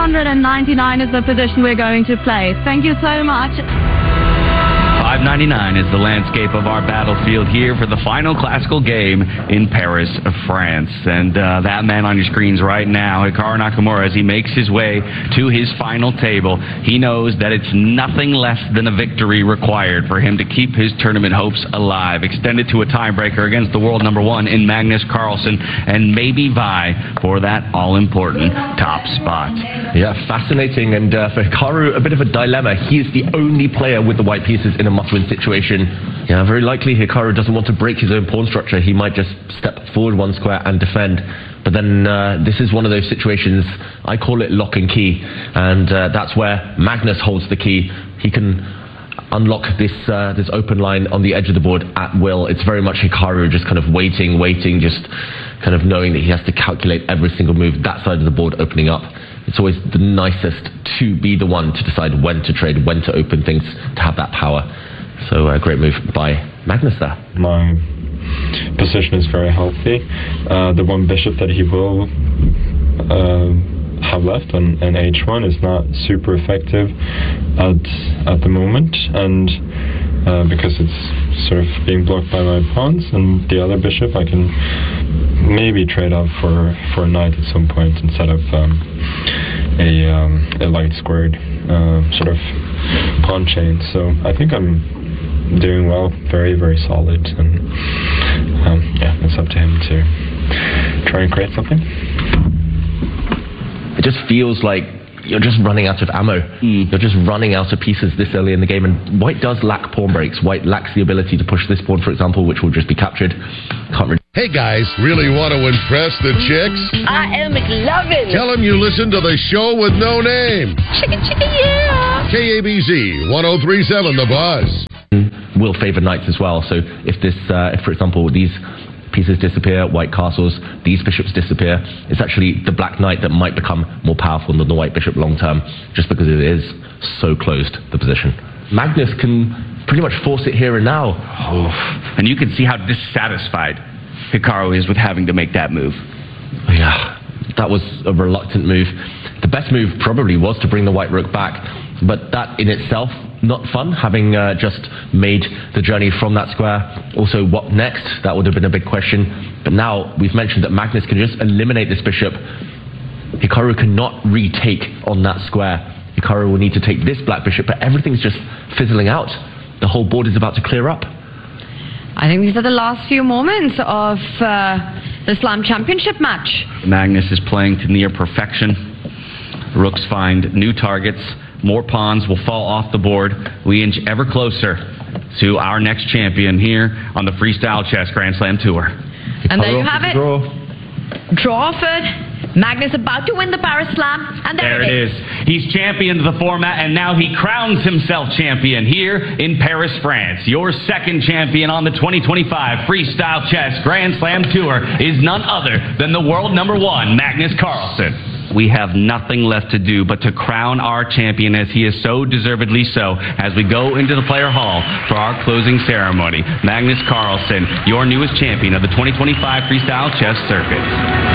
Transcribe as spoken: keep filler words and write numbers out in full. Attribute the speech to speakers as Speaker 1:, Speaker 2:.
Speaker 1: hundred ninety-nine is the position we're going to play. Thank you so much.
Speaker 2: five ninety-nine is the landscape of our battlefield here for the final classical game in Paris, France. And uh, that man on your screens right now, Hikaru Nakamura, as he makes his way to his final table, he knows that it's nothing less than a victory required for him to keep his tournament hopes alive, extended to a tiebreaker against the world number one in Magnus Carlsen, and maybe vie for that all-important top spot.
Speaker 3: Yeah, fascinating. And uh, for Hikaru, a bit of a dilemma. He is the only player with the white pieces in a must-win situation. Yeah, very likely Hikaru doesn't want to break his own pawn structure. He might just step forward one square and defend. But then uh, this is one of those situations, I call it lock and key. And uh, that's where Magnus holds the key. He can unlock this uh, this open line on the edge of the board at will. It's very much Hikaru just kind of waiting, waiting, just kind of knowing that he has to calculate every single move, that side of the board opening up. It's always the nicest to be the one to decide when to trade, when to open things, to have that power. So a uh, great move by Magnus there.
Speaker 4: My position is very healthy. Uh, the one bishop that he will uh, have left on, on H one is not super effective at, at the moment, and uh, because it's sort of being blocked by my pawns, and the other bishop I can maybe trade off for, for a knight at some point instead of um, a, um, a light squared uh, sort of pawn chain. So I think I'm doing well, very, very solid, and um, yeah, it's up to him to try and create something.
Speaker 3: It just feels like you're just running out of ammo. Mm. You're just running out of pieces this early in the game, and White does lack pawn breaks. White lacks the ability to push this pawn, for example, which will just be captured. Can't really.
Speaker 5: Hey guys, really want to impress the chicks?
Speaker 6: I am McLovin.
Speaker 5: Tell them you listen to the show with no name.
Speaker 6: Chicken, chicken, yeah.
Speaker 5: K A B Z one oh three point seven, The Buzz.
Speaker 3: Will favour knights as well. So if this, uh, if for example these pieces disappear, white castles, these bishops disappear, it's actually the black knight that might become more powerful than the white bishop long term, just because it is so closed, the position. Magnus can pretty much force it here and now.
Speaker 2: Oh. And you can see how dissatisfied Hikaru is with having to make that move.
Speaker 3: Yeah, that was a reluctant move. The best move probably was to bring the white rook back, but that in itself, not fun, having uh, just made the journey from that square. Also, what next? That would have been a big question. But now we've mentioned that Magnus can just eliminate this bishop. Hikaru cannot retake on that square. Hikaru will need to take this black bishop, but everything's just fizzling out. The whole board is about to clear up.
Speaker 1: I think these are the last few moments of uh, the Slam Championship match.
Speaker 2: Magnus is playing to near perfection. Rooks find new targets. More pawns will fall off the board. We inch ever closer to our next champion here on the Freestyle Chess Grand Slam Tour.
Speaker 1: And there you have it. Draw. Drawford. Magnus about to win the Paris Slam. And there,
Speaker 2: there it is. is. He's championed the format, and now he crowns himself champion here in Paris, France. Your second champion on the twenty twenty-five Freestyle Chess Grand Slam Tour is none other than the world number one, Magnus Carlsen. We have nothing left to do but to crown our champion, as he is so deservedly so, as we go into the player hall for our closing ceremony. Magnus Carlsen, your newest champion of the twenty twenty-five Freestyle Chess Circuit.